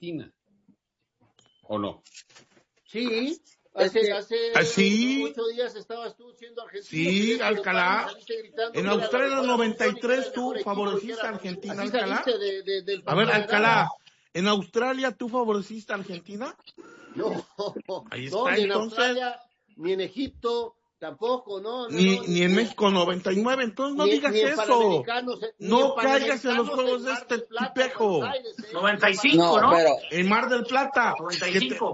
Argentina. ¿O no? Sí. Hace 8 días estabas tú siendo argentino. Sí, Alcalá. En Australia en el 93 tú favoreciste a Argentina, Alcalá. A ver, Alcalá, ¿en Australia tú favoreciste a Argentina? No, ahí está, no, ni en entonces, Australia, ni en Egipto, tampoco, no. Ni en México 99, entonces no digas eso. No caigas en los juegos de este tipejo. 95, ¿no? Pero en Mar del Plata. 95.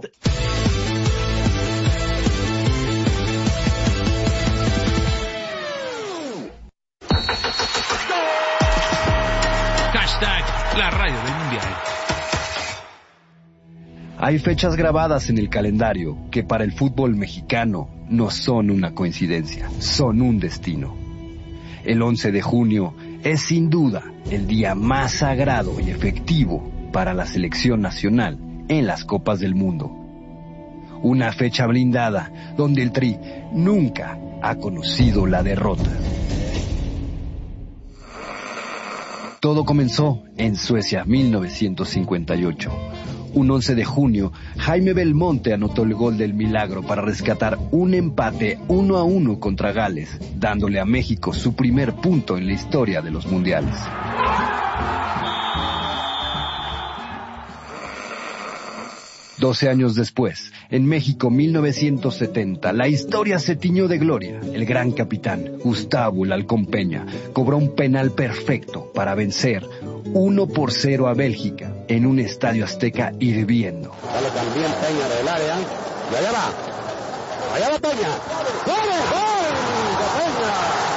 La radio del Mundial. Hay fechas grabadas en el calendario que para el fútbol mexicano no son una coincidencia, son un destino. El 11 de junio es sin duda el día más sagrado y efectivo para la selección nacional en las Copas del Mundo. Una fecha blindada donde el Tri nunca ha conocido la derrota. Todo comenzó en Suecia, 1958. Un 11 de junio, Jaime Belmonte anotó el gol del milagro para rescatar un empate 1-1 contra Gales, dándole a México su primer punto en la historia de los mundiales. Doce años después, en México 1970, la historia se tiñó de gloria. El gran capitán, Gustavo el Halcón Peña, cobró un penal perfecto para vencer 1-0 a Bélgica en un estadio azteca hirviendo. Sale también Peña del área, y allá va Peña. ¡Gol de Peña!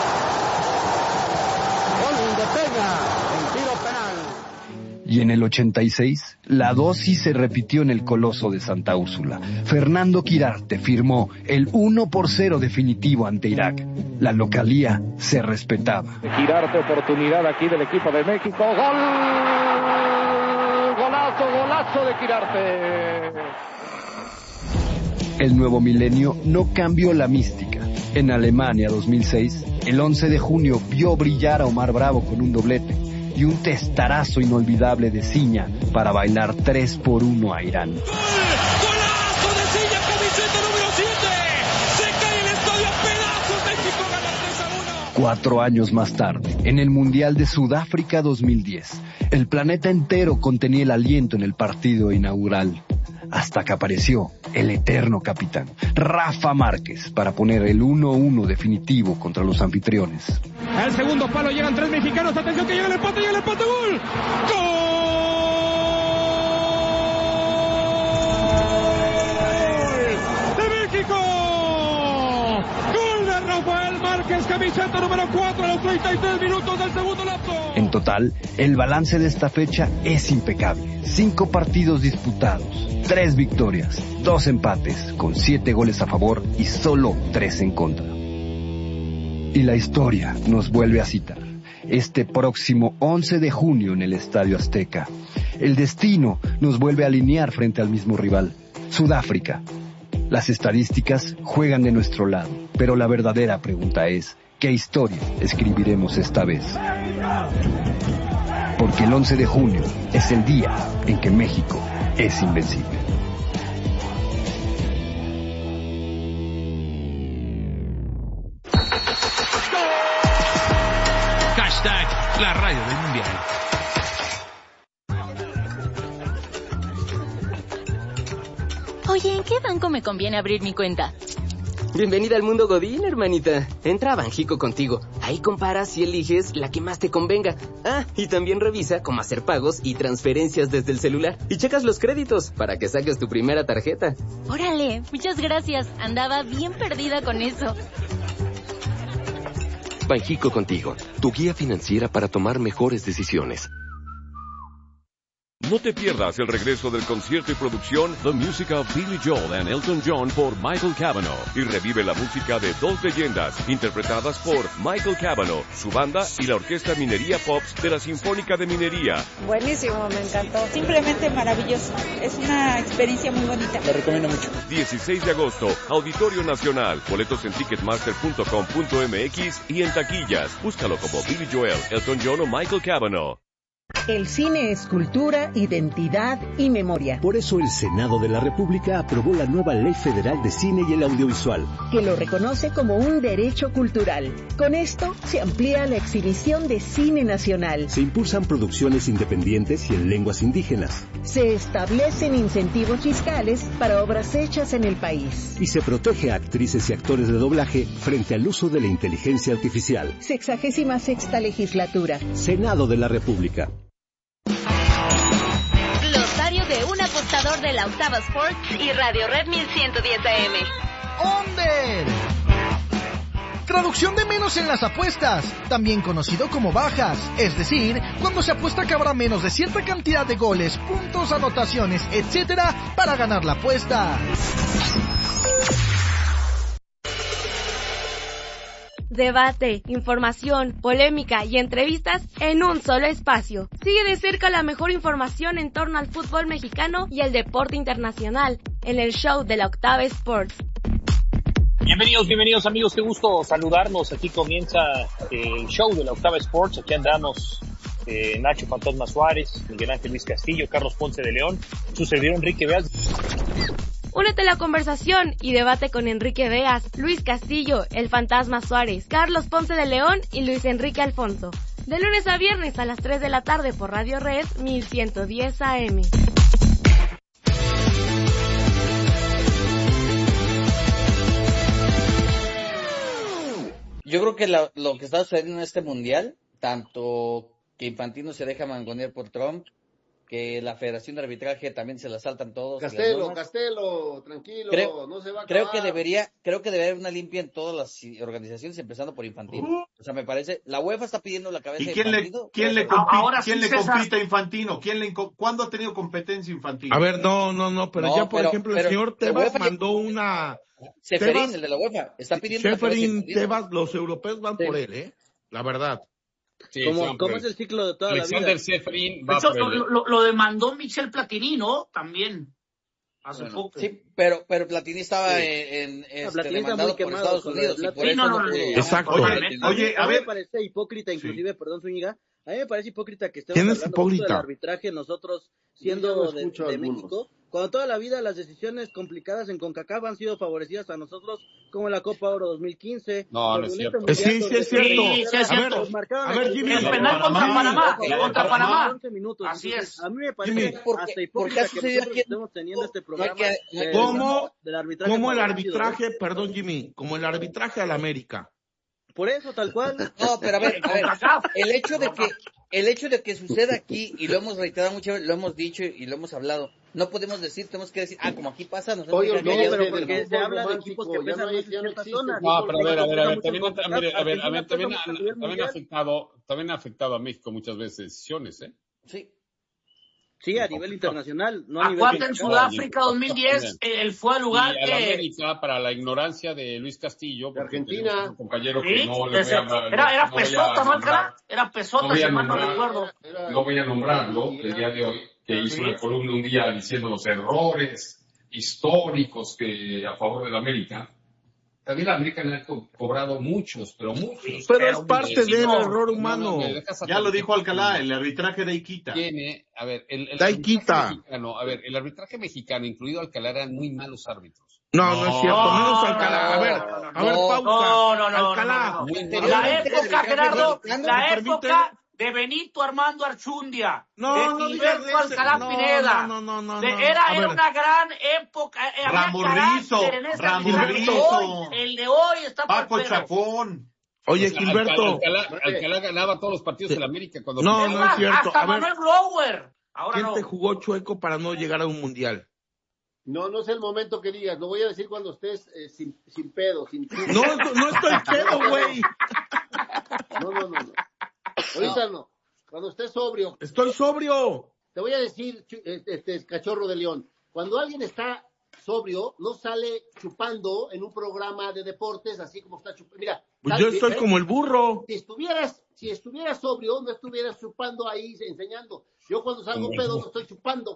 ¡Gol de Peña! En tiro penal. Y en el 86, la dosis se repitió en el Coloso de Santa Úrsula. Fernando Quirarte firmó el 1-0 definitivo ante Irak. La localía se respetaba. Quirarte, oportunidad aquí del equipo de México. ¡Gol! ¡Golazo de Quirarte! El nuevo milenio no cambió la mística. En Alemania 2006, el 11 de junio vio brillar a Omar Bravo con un doblete y un testarazo inolvidable de Ciña para bailar 3-1 a Irán. ¡Gol! ¡Golazo de Ciña, camiseta número 7! ¡Se cae el estadio a pedazos! ¡México gana 3-1! 4 años más tarde, en el Mundial de Sudáfrica 2010, el planeta entero contenía el aliento en el partido inaugural, hasta que apareció el eterno capitán, Rafa Márquez, para poner el 1-1 definitivo contra los anfitriones. Al segundo palo llegan 3 mexicanos, atención que llega el empate, ¡gol! ¡Gol! ¡De México! ¡Gol de Rafael Márquez, camiseta número 4 a los 33 minutos del segundo lapso! En total, el balance de esta fecha es impecable. 5 partidos disputados, 3 victorias, 2 empates, con 7 goles a favor y solo 3 en contra. Y la historia nos vuelve a citar. Este próximo 11 de junio en el Estadio Azteca, el destino nos vuelve a alinear frente al mismo rival, Sudáfrica. Las estadísticas juegan de nuestro lado, pero la verdadera pregunta es, ¿qué historia escribiremos esta vez? Porque el 11 de junio es el día en que México es invencible. La radio del Mundial. Oye, ¿en qué banco me conviene abrir mi cuenta? Bienvenida al mundo Godín, hermanita. Entra a Banjico Contigo. Ahí comparas y eliges la que más te convenga. Ah, y también revisa cómo hacer pagos y transferencias desde el celular. Y checas los créditos para que saques tu primera tarjeta. Órale, muchas gracias. Andaba bien perdida con eso. Banjico Contigo, tu guía financiera para tomar mejores decisiones. No te pierdas el regreso del concierto y producción The Music of Billy Joel and Elton John por Michael Cavanaugh y revive la música de 2 leyendas interpretadas por Michael Cavanaugh, su banda y la Orquesta Minería Pops de la Sinfónica de Minería. Buenísimo, me encantó. Simplemente maravilloso. Es una experiencia muy bonita. Lo recomiendo mucho. 16 de agosto, Auditorio Nacional. Boletos en ticketmaster.com.mx y en taquillas. Búscalo como Billy Joel, Elton John o Michael Cavanaugh. El cine es cultura, identidad y memoria. Por eso el Senado de la República aprobó la nueva Ley Federal de Cine y el Audiovisual, que lo reconoce como un derecho cultural. Con esto se amplía la exhibición de cine nacional. Se impulsan producciones independientes y en lenguas indígenas. Se establecen incentivos fiscales para obras hechas en el país. Y se protege a actrices y actores de doblaje frente al uso de la inteligencia artificial. 66ª legislatura. Senado de la República. Glosario de un apostador de la Octava Sports y Radio Red 1110 AM. ¡Onder! Traducción de menos en las apuestas, también conocido como bajas, es decir, cuando se apuesta que habrá menos de cierta cantidad de goles, puntos, anotaciones, etcétera, para ganar la apuesta. Debate, información, polémica y entrevistas en un solo espacio. Sigue de cerca la mejor información en torno al fútbol mexicano y el deporte internacional en el show de la Octava Sports. Bienvenidos amigos, qué gusto saludarnos. Aquí comienza el show de la Octava Sports. Aquí andamos Nacho Fantasma Suárez, Miguel Ángel Luis Castillo, Carlos Ponce de León, su servidor Enrique Beas. Únete a la conversación y debate con Enrique Beas, Luis Castillo, el Fantasma Suárez, Carlos Ponce de León y Luis Enrique Alfonso. De lunes a viernes a las 3 de la tarde por Radio Red 1110 AM. Yo creo que lo que está sucediendo en este mundial, tanto que Infantino se deja mangonear por Trump, que la Federación de Arbitraje también se la saltan todos. Castelo, tranquilo, no se va a acabar. Creo que debería haber una limpia en todas las organizaciones, empezando por Infantino. O sea, me parece, la UEFA está pidiendo la cabeza de Infantino. ¿Quién le compite a Infantino? ¿Cuándo ha tenido competencia Infantino? A ver, no, pero por ejemplo, el señor Tebas mandó una... Seferín, el de la UEFA, está pidiendo Seferín, Tebas, los europeos van por él, la verdad. Sí, ¿Cómo es el ciclo de toda Alexander la vida? Seferín va por él. Lo demandó Michel Platini, ¿no? También. Hace poco. Sí, pero Platini estaba demandado por Estados Unidos. Y por eso no pudo. Exacto. Oye, a ver. Me parece hipócrita, inclusive, perdón, Zúñiga. A mí me parece hipócrita que estemos hablando del arbitraje nosotros siendo de México, cuando toda la vida las decisiones complicadas en CONCACAF han sido favorecidas a nosotros, como la Copa Oro 2015. No es cierto. Sí, es cierto. A ver, Jimmy. El penal contra Panamá. Así es. A mí me parece hasta hipócrita que nosotros estemos teniendo este programa. Como el arbitraje, perdón Jimmy, como el arbitraje al América. Por eso, tal cual. No, pero a ver, el hecho de que suceda aquí, y lo hemos reiterado muchas veces, lo hemos dicho y lo hemos hablado, no podemos decir, tenemos que decir, como aquí pasa, nosotros... Oye, pero porque se habla de equipos que pesan más de ciertas zonas. No, pero también ha afectado a México muchas veces decisiones, Sí, a nivel internacional, no a nivel nacional. En Sudáfrica 2010, él fue al lugar que... América, para la ignorancia de Luis Castillo, porque Argentina, un compañero que no le voy a hablar... Era Pesota, ¿no, Alcalá? Era Pesota, si mal no recuerdo. No voy a nombrarlo el día de hoy, que hizo una columna un día diciendo los errores históricos que a favor de la América. También la América le ha cobrado muchos, pero muchos. Pero es parte del error humano. Ya lo dijo Alcalá, el arbitraje de Iquita. El arbitraje mexicano, incluido Alcalá, eran muy malos árbitros. No es cierto, menos Alcalá. A ver, pausa. No. Alcalá. La época, Gerardo, época de Benito Armando Archundia, de Gilberto Alcalá Pineda. Era una gran época. Ramorrizo. El de hoy está Paco Chacón. Oye, Gilberto. Alcalá ganaba todos los partidos de la América. Cuando no es cierto. Hasta Manuel Grower. ¿Quién te jugó chueco para no llegar a un mundial? No es el momento que digas. Lo voy a decir cuando estés sin pedo. No estoy pedo, güey. No. Ahorita no. Cuando estés sobrio. Estoy sobrio. Te voy a decir, cachorro de León. Cuando alguien está sobrio, no sale chupando en un programa de deportes, así como está chupando. Mira. Pues yo estoy como el burro. Si estuvieras sobrio, no estuvieras chupando ahí enseñando. Yo cuando salgo pedo no estoy chupando.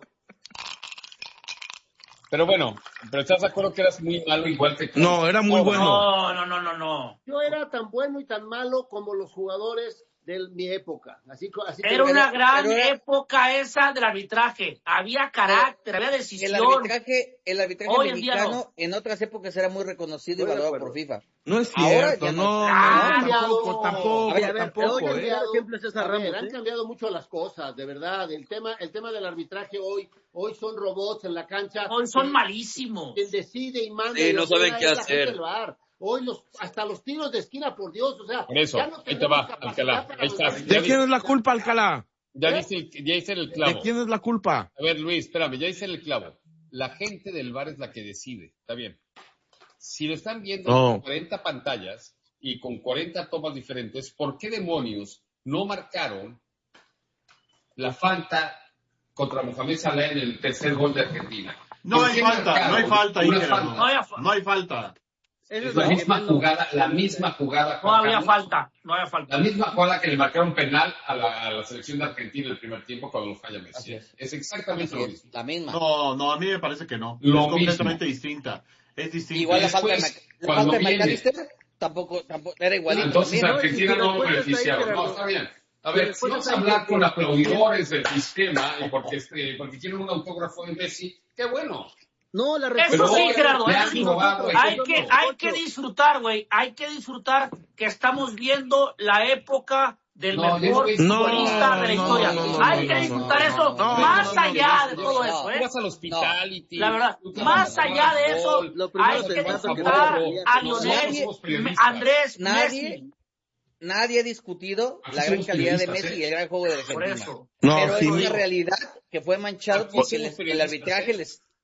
Pero bueno, ¿estás de acuerdo que eras muy malo igual que... No, era muy bueno. No. Yo era tan bueno y tan malo como los jugadores de mi época. Así era una gran época esa del arbitraje. Había carácter, había decisión. El arbitraje mexicano en otras épocas era muy reconocido y valorado por FIFA. No es cierto, tampoco. Han cambiado mucho las cosas, de verdad. El tema del arbitraje hoy son robots en la cancha. Hoy son malísimos. Quien decide y manda. No saben qué hacer. Hoy hasta los tiros de esquina, por Dios, o sea. Por eso, ya no ahí te va, Alcalá. Ahí está. ¿De quién es la culpa, Alcalá? Ya hice el clavo. ¿De quién es la culpa? A ver, Luis, espérame, ya hice el clavo. La gente del VAR es la que decide, está bien. Si lo están viendo con 40 pantallas y con 40 tomas diferentes, ¿por qué demonios no marcaron la falta contra Mohamed Salah en el tercer gol de Argentina? No hay falta. No hay falta. Es la misma jugada. No había falta. La misma jugada que le marcaron penal a la selección de Argentina el primer tiempo cuando lo falla Messi. Es exactamente lo mismo. La misma. No, a mí me parece que no. Es completamente distinta. Es distinta. Igual la falta de McAllister tampoco era igualito. Entonces Argentina no lo beneficiaron. No, está bien. A ver, si vamos a hablar con aplaudidores del sistema y porque quieren un autógrafo de Messi, qué bueno. No, eso sí, Gerardo, hay que disfrutar, güey. Hay que disfrutar que estamos viendo la época del mejor futbolista de la historia. Hay que disfrutar eso más allá de todo eso, Vas al hospitality. La verdad, más allá de eso, hay que disfrutar a Lionel, Andrés, Messi. Nadie ha discutido la gran calidad de Messi y el gran juego de Argentina. Pero es una realidad que fue manchado porque el arbitraje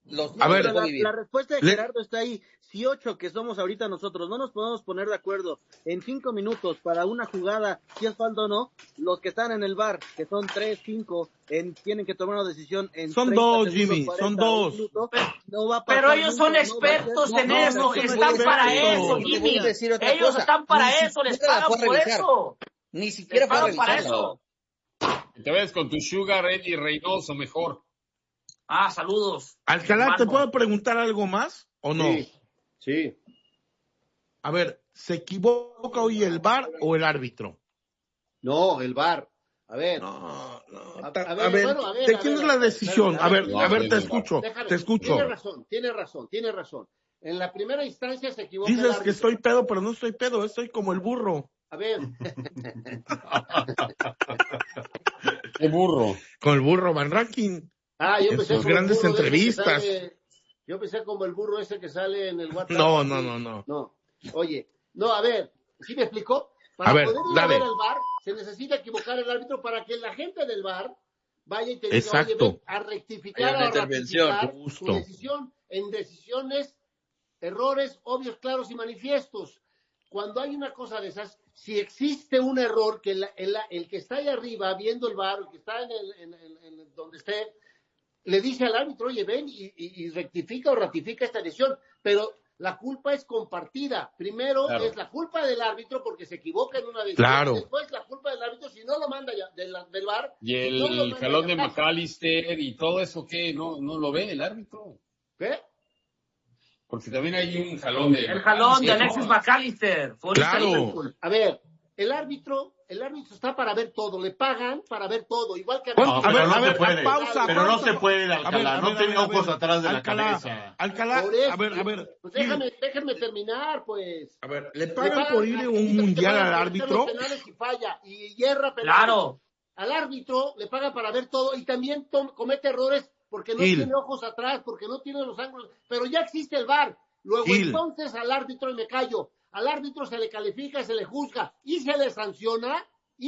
la respuesta de Gerardo está ahí. Si 8 que somos ahorita nosotros no nos podemos poner de acuerdo en 5 minutos para una jugada, si es falta o no, los que están en el VAR, que son 3, 5, tienen que tomar una decisión en son 2, Jimmy, son 2. No va a pasar. Pero ellos son expertos en eso, están para eso, Jimmy. Ellos están para eso, les pagan por eso. Ni siquiera para revisarlo. Te ves con tu Sugar Eddie Reynoso mejor. Saludos. Alcalá, ¿te puedo preguntar algo más o no? Sí. A ver, ¿se equivoca hoy el VAR o el árbitro? No, el VAR. A ver. ¿De quién es la decisión? A ver, te escucho. Tiene razón. En la primera instancia se equivoca. Dices que estoy pedo, pero no estoy pedo, estoy como el burro. A ver. ¿Qué burro? Con el burro Van Ranking. Yo pensé sus grandes entrevistas. Yo pensé como el burro ese que sale en el WhatsApp. No. Oye, a ver, ¿sí me explicó? Para poder ir a ver al VAR, se necesita equivocar el árbitro para que la gente del VAR vaya y te diga, oye, ven a rectificar, su decisión en decisiones, errores obvios, claros y manifiestos. Cuando hay una cosa de esas, si existe un error que el que está ahí arriba viendo el VAR, el que está en donde esté, le dice al árbitro, oye, ven y rectifica o ratifica esta decisión, pero la culpa es compartida. Primero es la culpa del árbitro porque se equivoca en una decisión, después la culpa del árbitro si no lo manda del VAR. Y el jalón de McAllister y todo eso, ¿qué? ¿No lo ve el árbitro? ¿Qué? Porque también hay un jalón de... El jalón de Alexis McAllister. Claro. A ver, el árbitro está para ver todo, le pagan para ver todo, igual que no se puede, Alcalá, no tiene ojos atrás de la cabeza. Alcalá, a ver. Pues déjenme terminar, pues. A ver, ¿le pagan por ir a un mundial al árbitro? Y falla, y hierra penales. Claro. Al árbitro le pagan para ver todo, y también comete errores porque no tiene ojos atrás, porque no tiene los ángulos, pero ya existe el VAR. Luego entonces al árbitro, y me callo, al árbitro se le califica, se le juzga y se le sanciona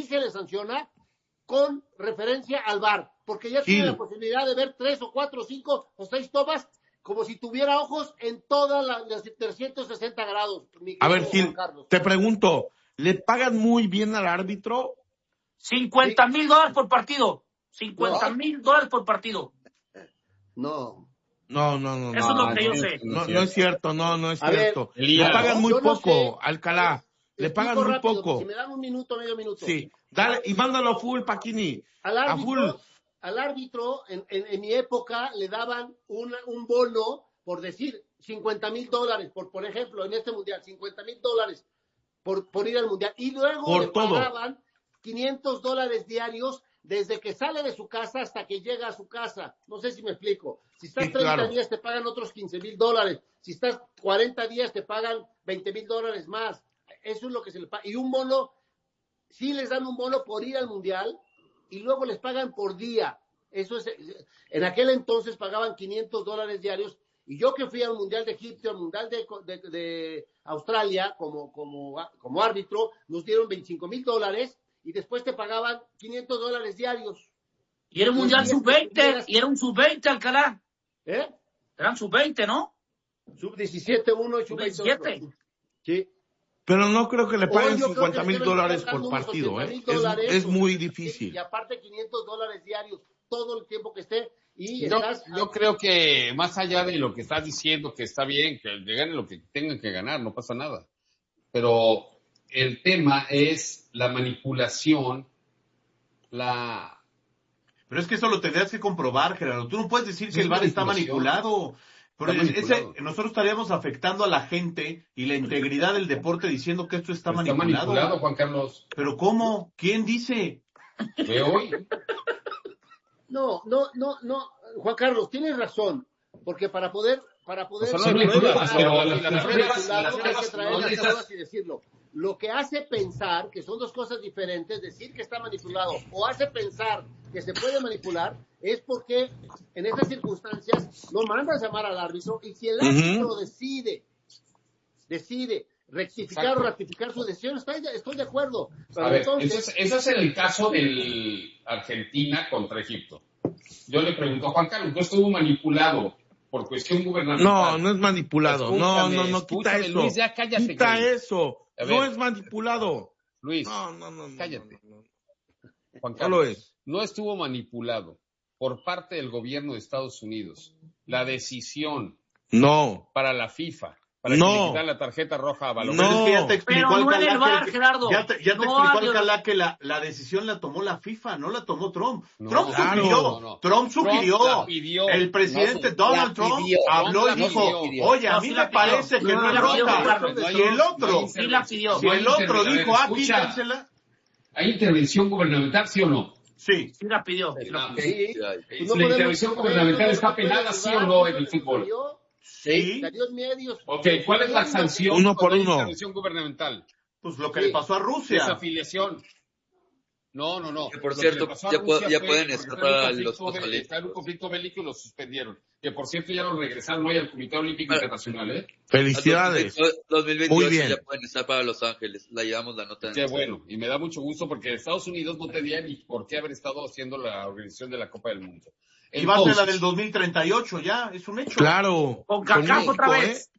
con referencia al VAR, porque ya tiene la posibilidad de ver 3 o 4 o 5 o 6 tomas como si tuviera ojos en todas las 360 grados. A ver, Gil, te pregunto, ¿le pagan muy bien al árbitro? $50,000 por partido. $50,000 por partido. No. No. Eso es lo que yo sé. No es cierto, no es cierto. Le pagan muy poco, Alcalá. Le pagan muy poco. Si me dan un minuto, medio minuto. Sí, dale, y mándalo full, Paquini. Al árbitro, en mi época, le daban un bono, por decir, $50,000, por ejemplo, en este mundial, $50,000 por ir al mundial. Y luego le pagaban $500 diarios desde que sale de su casa hasta que llega a su casa. No sé si me explico. Si estás 30 días te pagan otros $15,000. Si estás 40 días te pagan $20,000 más. Eso es lo que se le paga. Y un bono, sí les dan un bono por ir al mundial y luego les pagan por día. Eso es, en aquel entonces pagaban $500 diarios. Y yo que fui al mundial de Egipto, al mundial de Australia como árbitro, nos dieron $25,000 y después te pagaban $500 diarios. Y era un mundial sub-20, y era un sub-20, Alcalá. Eran sub-20, ¿no? Sub-17 uno y sub-17. Sí. Pero no creo que le paguen $50,000 por partido, es muy difícil. Y aparte $500 diarios todo el tiempo que esté. Y yo creo que más allá de lo que estás diciendo, que está bien, que ganen lo que tengan que ganar, no pasa nada. Pero el tema es la manipulación, Pero es que eso lo tendrías que comprobar, Gerardo. Tú no puedes decir que el VAR está manipulado. Nosotros estaríamos afectando a la gente y la integridad del deporte diciendo que esto está manipulado. Está manipulado, Juan Carlos. ¿Pero cómo? ¿Quién dice? No, Juan Carlos, tienes razón, porque para poder y decirlo. Lo que hace pensar que son dos cosas diferentes, decir que está manipulado o hace pensar que se puede manipular, es porque en esas circunstancias no mandas llamar al árbitro, y si el árbitro decide rectificar o ratificar su decisión, estoy de acuerdo. Pero entonces, eso es el caso del Argentina contra Egipto. Yo le pregunto a Juan Carlos, ¿no estuvo manipulado por cuestión gubernamental? No es manipulado. No, quita eso. Luis, ya cállate. Quita eso. No es manipulado. Luis, no, cállate. Juan Carlos, no estuvo manipulado por parte del gobierno de Estados Unidos la decisión para la FIFA. Para que le quitan la tarjeta roja a Balón. Pero es que ya te explicó Alcalá, Gerardo. Ya te explicó Alcalá que la decisión la tomó la FIFA, no la tomó Trump. Trump sugirió. El presidente Donald Trump habló y dijo, oye, a mí me parece que no es roja. Si el otro dijo, quítensela. ¿Hay intervención gubernamental, sí o no? Sí. Sí la pidió. ¿La intervención gubernamental está penada, sí o no, en el fútbol? Sí. Medios. Ok, ¿cuál es la sanción? Uno por uno. Intervención gubernamental. Pues lo que le pasó a Rusia. Desafiliación. No. Que por cierto, ya pueden escapar los futbolistas. Está en un conflicto bélico y lo suspendieron. Que por cierto ya lo regresaron hoy al Comité Olímpico Internacional, Felicidades. 2028 muy bien. Ya pueden estar para Los Ángeles. La llevamos la nota. Qué bueno. Y me da mucho gusto porque Estados Unidos no tenía ni por qué haber estado haciendo la organización de la Copa del Mundo. Y va a ser la del 2038 ya, es un hecho. Claro. Con CACAF otra vez.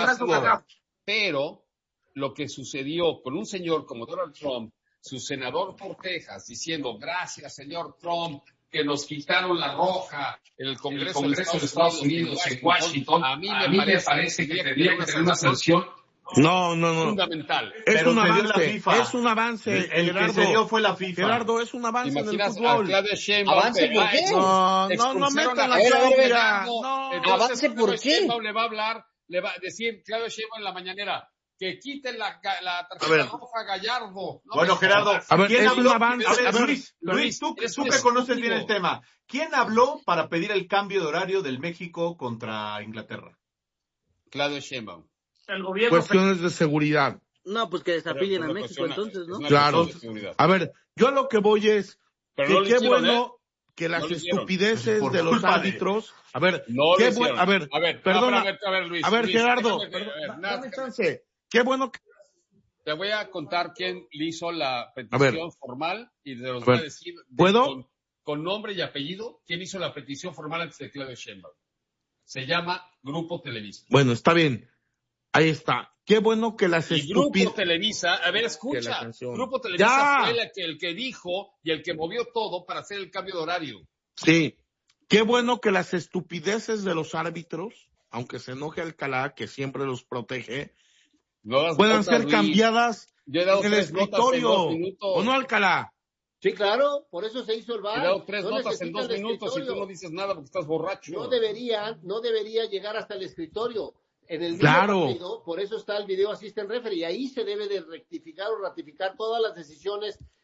Pero lo que sucedió con un señor como Donald Trump, su senador por Texas, diciendo, gracias, señor Trump, que nos quitaron la roja en el Congreso de Estados Unidos en Washington. A mí me parece que tendría que tener una sanción fundamental. Es un avance. El que se dio fue la FIFA. Gerardo, es un avance en el fútbol. ¿Avance por qué? No metan la Claudia. ¿Avance por qué? Le va a hablar, le va a decir Claudia Sheinbaum en la mañanera que quiten la tarjeta roja a Gallardo. Bueno, Gerardo, ¿quién habló? Luis, tú que conoces bien el tema, ¿quién habló para pedir el cambio de horario del México contra Inglaterra? Claudia Sheinbaum. El gobierno. Cuestiones de seguridad. No, pues que desafilien a México entonces, ¿no? Claro. A ver, yo a lo que voy es que qué bueno que las estupideces de los árbitros. A ver, qué bueno. A ver, perdona. A ver, Luis. A ver, Gerardo. Dame chance. Qué bueno que... Te voy a contar quién le hizo la petición formal y te los voy a decir. ¿Puedo? Con nombre y apellido, quién hizo la petición formal antes de Claudia Sheinbaum. Se llama Grupo Televisa. Bueno, está bien. Ahí está. Qué bueno que las estupideces... Grupo Televisa, a ver, escucha. Grupo Televisa fue el que dijo y el que movió todo para hacer el cambio de horario. Sí. Qué bueno que las estupideces de los árbitros, aunque se enoje Alcalá, que siempre los protege, puedan ser cambiadas en el escritorio. ¿O no, Alcalá? Sí, claro, por eso se hizo el VAR. He dado 3 notas en 2 minutos y tú no dices nada porque estás borracho. No debería llegar hasta el escritorio. En el mismo partido, por eso está el video assistant referee, y ahí se debe de rectificar o ratificar todas las decisiones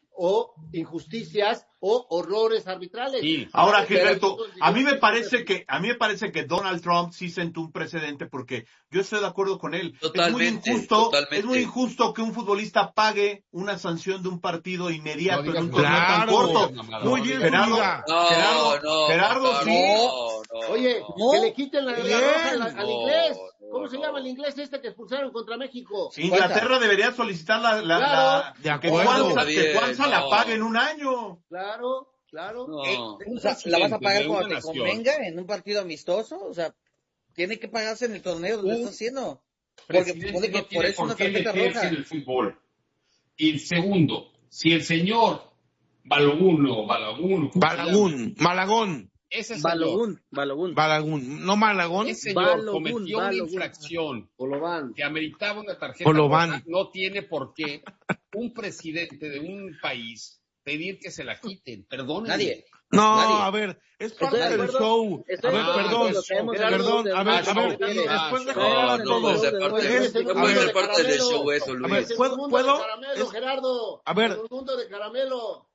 o injusticias o horrores arbitrales. Sí. Ahora, Gilberto, a mí me parece que Donald Trump sí sentó un precedente porque yo estoy de acuerdo con él. Totalmente, es muy injusto que un futbolista pague una sanción de un partido inmediato en un torneo tan corto. Muy bien, Gerardo, sí. Oye, que le quiten la roja al inglés. ¿Cómo se llama el inglés que expulsaron contra México? Inglaterra debería solicitar que Juanza la pague en un año. Claro. O sea, ¿la vas a pagar cuando te convenga en un partido amistoso? O sea, tiene que pagarse en el torneo donde está haciendo. Porque puede que por eso una tarjeta roja. En el fútbol. Y segundo, si el señor Malagón. Ese Malagón. No Malagón. Ese señor cometió una infracción que ameritaba una tarjeta roja. No tiene por qué un presidente de un país pedir que se la quiten. Perdón. Nadie. A ver, es parte del show. Perdón. A ver, después de no es parte del show eso, Luis. ¿Puedo? Gerardo. A ver. El mundo de caramelo.